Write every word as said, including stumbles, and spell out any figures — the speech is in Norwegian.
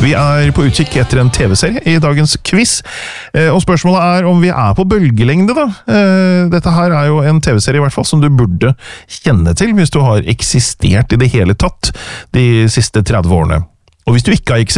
Vi er på utkikk etter en T V-serie i dagens quiz, og spørsmålet er om vi er på bølgelengde da. Dette her er jo en T V-serie i hvert fall som du burde kjenne til hvis du har eksistert i det hele tatt de siste tretti årene. Og hvis du ikke har eksistert